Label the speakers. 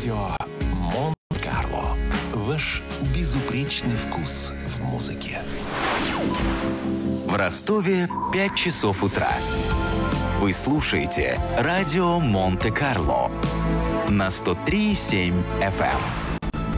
Speaker 1: Радио Монте-Карло. Ваш безупречный вкус в музыке.
Speaker 2: В Ростове 5 часов утра. Вы слушаете Радио Монте-Карло на 103,7 FM.